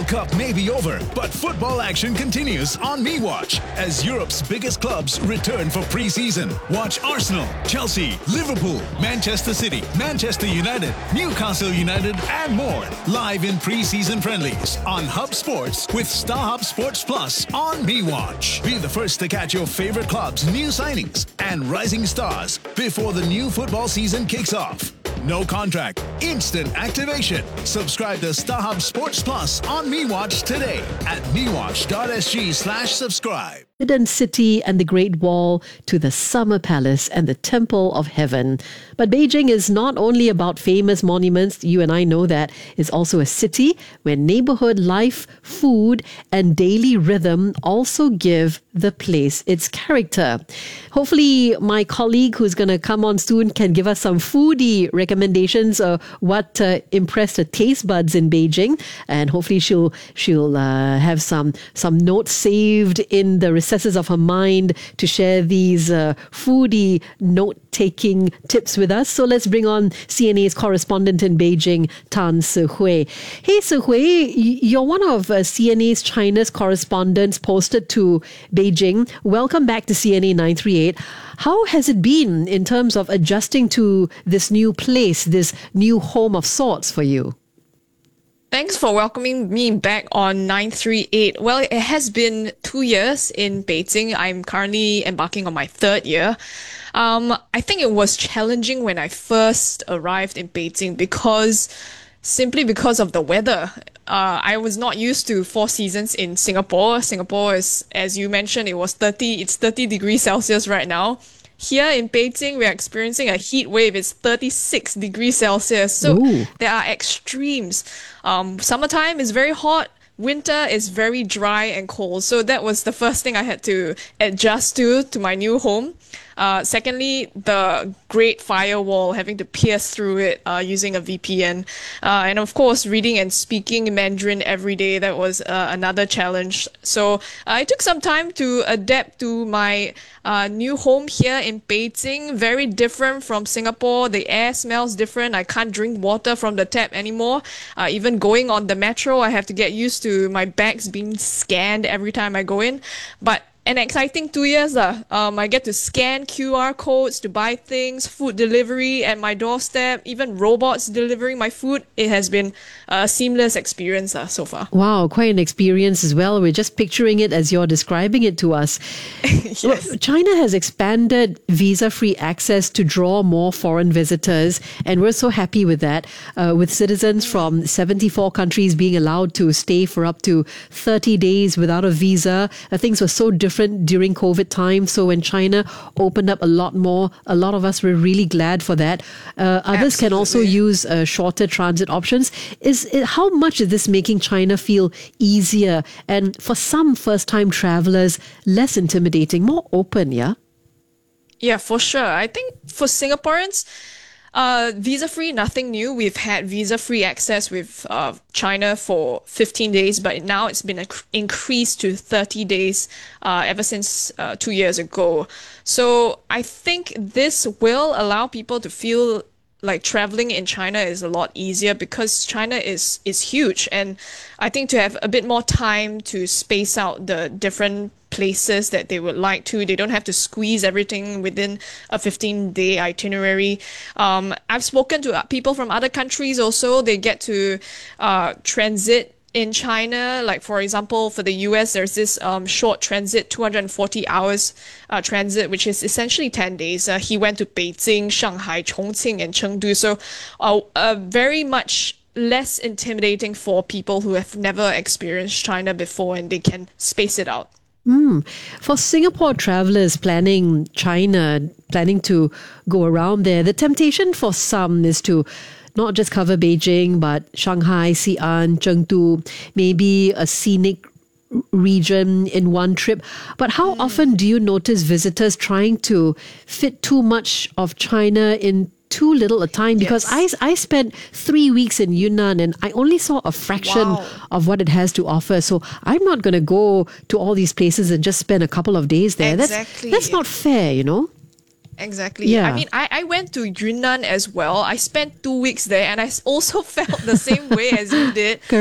Cup may be over, but football action continues on MeWatch as Europe's biggest clubs return for pre-season. Watch Arsenal, Chelsea, Liverpool, Manchester City, Manchester United, Newcastle United, and more live in pre-season friendlies on Hub Sports with StarHub Sports Plus on MeWatch. Be the first to catch your favorite clubs' new signings and rising stars before the new football season kicks off. No contract, instant activation. Subscribe to StarHub Sports Plus on MeWatch today at mewatch.sg/subscribe. City and the Great Wall to the Summer Palace and the Temple of Heaven. But Beijing is not only about famous monuments, you and I know that, it's also a city where neighborhood life, food, and daily rhythm also give the place its character. Hopefully, my colleague who's going to come on soon can give us some foodie recommendations of what impressed her taste buds in Beijing, and hopefully she'll have some notes saved in the recesses of her mind to share these foodie note-taking tips with us. So let's bring on CNA's correspondent in Beijing, Tan Se-Hui. Hey, Se-Hui, you're one of CNA's China's correspondents posted to Beijing. Welcome back to CNA 938. How has it been in terms of adjusting to this new place, this new home of sorts for you? Thanks for welcoming me back on 938. Well, it has been 2 years in Beijing. I'm currently embarking on my third year. I think it was challenging when I first arrived in Beijing simply because of the weather. I was not used to 4 seasons in Singapore. Singapore is, as you mentioned, it's 30 degrees Celsius right now. Here in Beijing, we are experiencing a heat wave. It's 36 degrees Celsius. So there are extremes. Summertime is very hot. Winter is very dry and cold. So that was the first thing I had to adjust to my new home. Secondly, the Great Firewall, having to pierce through it using a VPN. And of course, reading and speaking Mandarin every day, that was another challenge. So it took some time to adapt to my new home here in Beijing. Very different from Singapore. The air smells different. I can't drink water from the tap anymore. Even going on the metro, I have to get used to my bags being scanned every time I go in. But an exciting 2 years. I get to scan QR codes to buy things, food delivery at my doorstep, even robots delivering my food. It has been a seamless experience so far. Wow, quite an experience as well. We're just picturing it as you're describing it to us. Yes. Well, China has expanded visa-free access to draw more foreign visitors, and we're so happy with that, with citizens from 74 countries being allowed to stay for up to 30 days without a visa. Things were so different during COVID time. So when China opened up a lot more, a lot of us were really glad for that. Others can also use shorter transit options. How much is this making China feel easier? And for some first-time travelers, less intimidating, more open, yeah? Yeah, for sure. I think for Singaporeans, visa-free, nothing new. We've had visa-free access with China for 15 days, but now it's been increased to 30 days ever since 2 years ago. So I think this will allow people to feel like traveling in China is a lot easier because China is huge. And I think to have a bit more time to space out the different places that they would like to. They don't have to squeeze everything within a 15-day itinerary. I've spoken to people from other countries also. They get to transit in China. Like, for example, for the US, there's this short transit, 240 hours transit, which is essentially 10 days. He went to Beijing, Shanghai, Chongqing, and Chengdu. So very much less intimidating for people who have never experienced China before, and they can space it out. For Singapore travelers planning China, planning to go around there, the temptation for some is to not just cover Beijing, but Shanghai, Xi'an, Chengdu, maybe a scenic region in one trip. But how often do you notice visitors trying to fit too much of China in too little a time? Because I spent 3 weeks in Yunnan and I only saw a fraction of what it has to offer. So I'm not going to go to all these places and just spend a couple of days there. Exactly. That's not fair, you know? Exactly. Yeah. I mean, I went to Yunnan as well. I spent 2 weeks there and I also felt the same way as you did.